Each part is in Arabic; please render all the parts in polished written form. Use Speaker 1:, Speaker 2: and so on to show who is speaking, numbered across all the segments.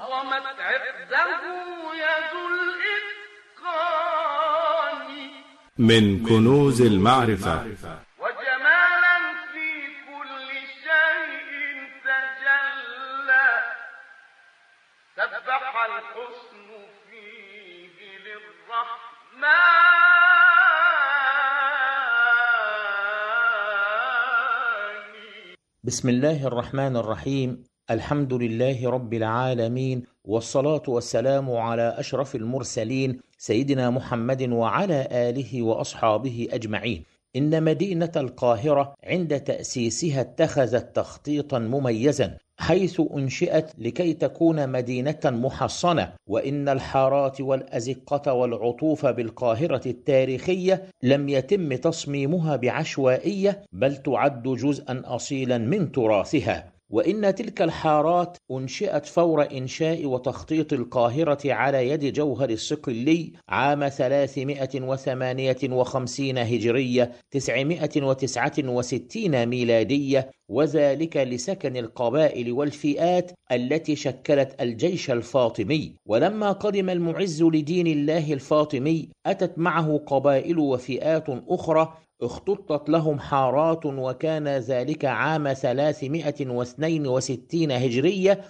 Speaker 1: عظمت عقده يد الإتقان
Speaker 2: من كنوز المعرفة
Speaker 1: وجمالا في كل شيء تجلى سبح الحسن فيه للرحمن
Speaker 3: بسم الله الرحمن الرحيم. الحمد لله رب العالمين، والصلاة والسلام على أشرف المرسلين سيدنا محمد وعلى آله وأصحابه أجمعين. إن مدينة القاهرة عند تأسيسها اتخذت تخطيطا مميزا، حيث أنشئت لكي تكون مدينة محصنة، وإن الحارات والأزقة والعطوف بالقاهرة التاريخية لم يتم تصميمها بعشوائية، بل تعد جزءا أصيلا من تراثها. وإن تلك الحارات أنشئت فور إنشاء وتخطيط القاهرة على يد جوهر الصقلي عام 358 هجرية 969 ميلادية، وذلك لسكن القبائل والفئات التي شكلت الجيش الفاطمي. ولما قدم المعز لدين الله الفاطمي أتت معه قبائل وفئات أخرى اختطت لهم حارات، وكان ذلك عام 362 هجرية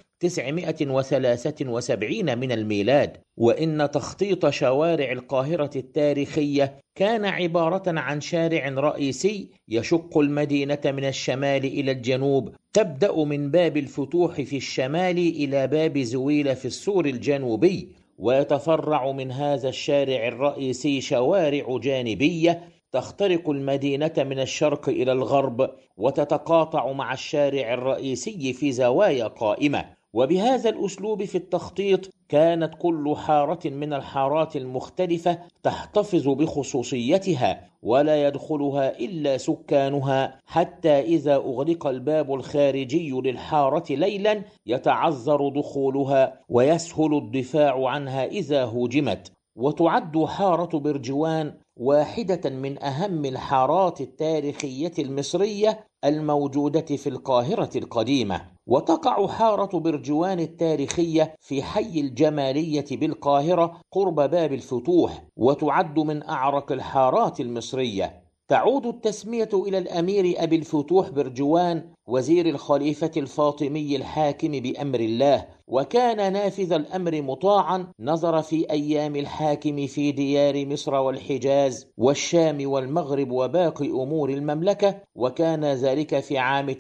Speaker 3: 973 من الميلاد. وإن تخطيط شوارع القاهرة التاريخية كان عبارة عن شارع رئيسي يشق المدينة من الشمال إلى الجنوب، تبدأ من باب الفتوح في الشمال إلى باب زويل في السور الجنوبي، ويتفرع من هذا الشارع الرئيسي شوارع جانبية تخترق المدينة من الشرق إلى الغرب، وتتقاطع مع الشارع الرئيسي في زوايا قائمة. وبهذا الأسلوب في التخطيط كانت كل حارة من الحارات المختلفة تحتفظ بخصوصيتها، ولا يدخلها إلا سكانها، حتى إذا أغلق الباب الخارجي للحارة ليلا يتعذر دخولها ويسهل الدفاع عنها إذا هوجمت. وتعد حارة برجوان واحدة من أهم الحارات التاريخية المصرية الموجودة في القاهرة القديمة. وتقع حارة برجوان التاريخية في حي الجمالية بالقاهرة قرب باب الفتوح، وتعد من أعرق الحارات المصرية. تعود التسمية إلى الأمير أبي الفتوح برجوان، وزير الخليفة الفاطمي الحاكم بأمر الله، وكان نافذ الأمر مطاعا. نظر في أيام الحاكم في ديار مصر والحجاز والشام والمغرب وباقي أمور المملكة، وكان ذلك في عام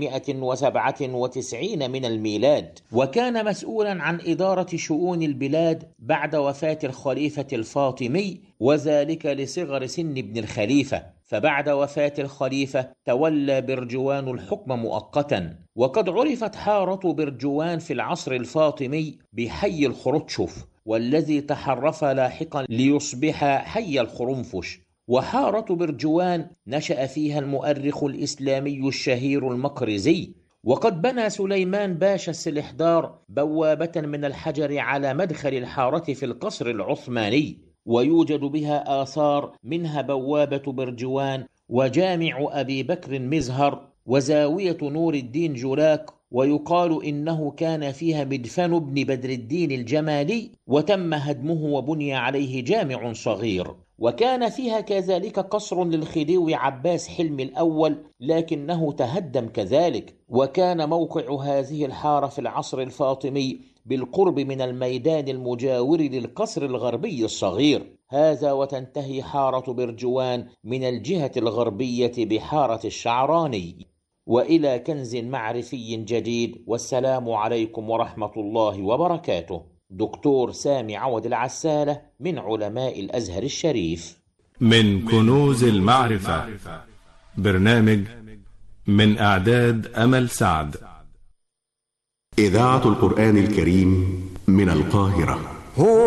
Speaker 3: 997 من الميلاد. وكان مسؤولا عن إدارة شؤون البلاد بعد وفاة الخليفة الفاطمي، وذلك لصغر سن ابن الخليفة. فبعد وفاة الخليفة تولى برجوان الحكم مؤقتا. وقد عرفت حارة برجوان في العصر الفاطمي بحي الخرطشف، والذي تحرف لاحقا ليصبح حي الخرنفش. وحارة برجوان نشأ فيها المؤرخ الإسلامي الشهير المقرزي. وقد بنى سليمان باشا السلحدار بوابة من الحجر على مدخل الحارة في القصر العثماني، ويوجد بها آثار، منها بوابة برجوان، وجامع أبي بكر مزهر، وزاوية نور الدين جولاك. ويقال إنه كان فيها مدفن ابن بدر الدين الجمالي، وتم هدمه وبني عليه جامع صغير. وكان فيها كذلك قصر للخديوي عباس حلمي الأول، لكنه تهدم كذلك. وكان موقع هذه الحارة في العصر الفاطمي بالقرب من الميدان المجاور للقصر الغربي الصغير. هذا وتنتهي حارة برجوان من الجهة الغربية بحارة الشعراني. وإلى كنز معرفي جديد، والسلام عليكم ورحمة الله وبركاته. دكتور سامي عوض العسالة من علماء الأزهر الشريف.
Speaker 2: من كنوز المعرفة، برنامج من إعداد أمل سعد.
Speaker 4: إذاعة القرآن الكريم من القاهرة.